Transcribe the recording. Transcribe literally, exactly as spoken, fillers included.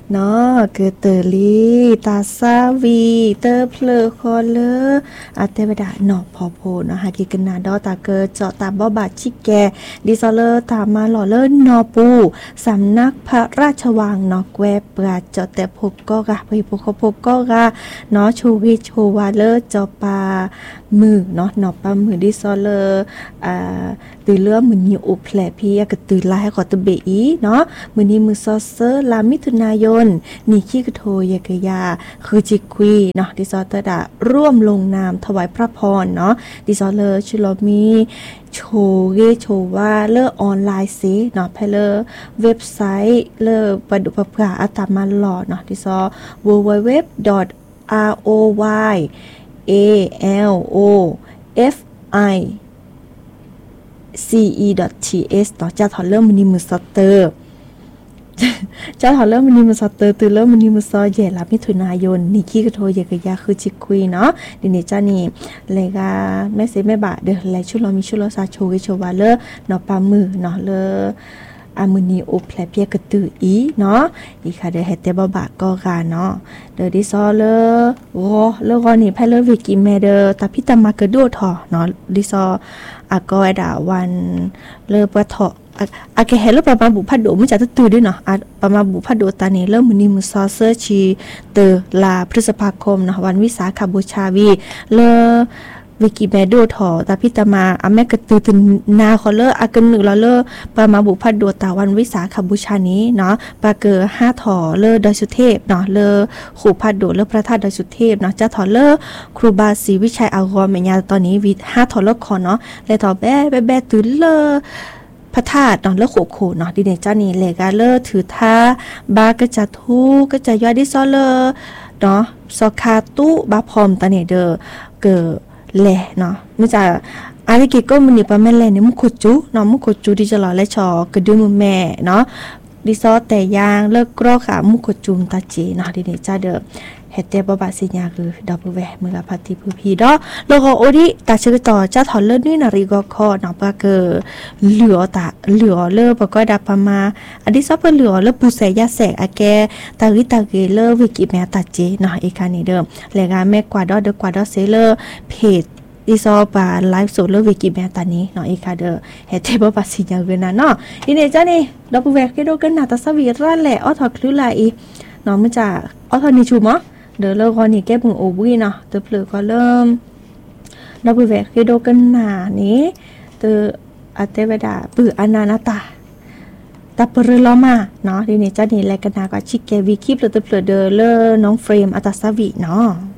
เนาะคือเตอลีตาซาวีเตอเพลคอเลอาเตบดาหนอพอโพเนาะหากิกันนาดอตาเกอเจาะตาบ่บาดชิแกดิซอเลอตามาหล่อเลนอปูสำนักพระราชวังเนาะแกวปราเจาะแต่พบก็กะพพกพบก็กะเนาะชูวิโชวาเลอเจาะปามือเนาะหนอปามือดิซอเลออ่าตือเลือมือนี้อุแผลพี่กะตือลายขอตะเบอีเนาะมือนี้มือซอเซอร์ลามิถุนายนนี่ขี้กระโทยกยาคือจิคุยเนาะดิซอเตอร์ดาร่วมลงนามถวายพระพรเนาะดิซอเลอร์ชิโลมีโชเกโชว่าเลอออนไลน์สิเนาะเพลอเว็บไซต์เลอประดุประพาอัตมาหล่อเนาะดิซอ ดับเบิลยู ดับเบิลยู ดับเบิลยู ดอท อาร์ โอ วาย เอ แอล โอ เอฟ ไอ ซี อี ดอท ที เอส ต่อจ้าถอนเริ่มมินิมือสเตอร์จ้าถอนเริ่มมินิมือสเตอร์ตื่นเริ่มมินิมือซอเย่รับมิถุนายนนี่ขี้กระโทยเยกยาคือจิคุยเนาะดินี่จ้านี่เลยกาแม่เซแม่บะเด้อไลชุลมีชุลซาโชวิโชวาเลอเนาะปามือเนาะเลออามือนีโอแผลเปียกระตืออีเนาะอีค่ะเดเฮเตบะบะก็กาเนาะเดอดิซอเลอโอ้เลอกอนี่ไผเลอวิกิเมเดอตาพิตามากระโดดถอเนาะดิซออะก็ไอดาวันเลอปะถออาแกเห็นแล้วประมาณบุพัดโดมันจะตื่นด้วยเนาะประมาณบุพัดโดตานี้เริ่มมือนี้มือซอเซอร์ชีเตอลาพฤษภาคมเนาะวันวิสาขบูชาวีเลอวิกิเมโดถอตาพิตามาอาแม่กระตือตื่นนาคอเลออากันหนึ่งแล้วเลอประมาณบุพัดโดตาวันวิสาขบูชานี้เนาะปาเกอห้าถอเลอดอยสุเทพเนาะเลอขู่พัดโดเลอพระธาตุดอยสุเทพเนาะจะถอเลอครูบาศรีวิชัยอากรเมียตอนนี้วิห้าถอเลอคอเนาะเลยถอแบ๊แบ๊แบ๊ตื่นเลอพระธาตุเนาะเลิกโขโขเนาะดิเนจ้านี่เลยกาเลิกถือท่าบาก็จะทูก็จะย่อยดิซอเลอเนาะซอคาตุบาพรอมตาเนเดอเกิดแลเนาะมันจะอาริกิก็มันนี่ปะแม่แลนี่มุขจุเนาะมุขจุที่จะหล่อและชอกระดือมือแม่เนาะดิซอแต่ยางเลิกกรอกขามุขจุมตาจีเนาะดิเนจ้าเด้อเฮเตบบบาสิญญาคือดับเบิลแวมือละพัติผู้พีดอโลกโอดิตาชื่อต่อจ้าถอนเลิศนี่นาริกอคอเนาะปะเกอเหลือตาเหลือเลอปะก็ดับปะมาอันที่ซอเปเหลือเลอปูเสยาแสอะแกตาริตาเกเลอวิกิแมตาเจเนาะอีกานี่เดิมแลกาแม่กว่าดอเดกว่าดอเซเลอเพจดิซอปาไลฟ์สดเลอวิกิแมตานี้เนาะอีกาเดอเฮเตบบบาสิญญาคือนะเนาะดิเนจ้านี่ดับเบิลแวกโดกันนาตาสวีรันแหละออทอคลุลาอีเนาะมันจะออทอนิชูมะเดี๋ยวเราก็นี่แก้ปุ่งโอวีเนาะตัวเปลือกก็เริ่มเราไปแวกให้ดูกันหนานี้ตัวอาเตเวดาปืออนานาตาตาเปรือล้อมาเนาะทีนี้เจ้านี่แลกันนาก็ชิกแกวีคีบตัวเปลือกเดอเลอร์น้องเฟรมอัตสวีเนาะ